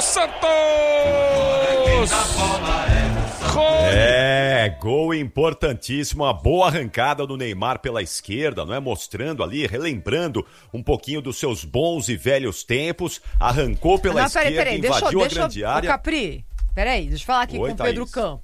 Santos! Gol importantíssimo, uma boa arrancada do Neymar pela esquerda, não é? Mostrando ali, relembrando um pouquinho dos seus bons e velhos tempos, arrancou pela esquerda, invadiu a grande área. Capri, peraí, deixa eu falar aqui com o Pedro Campos.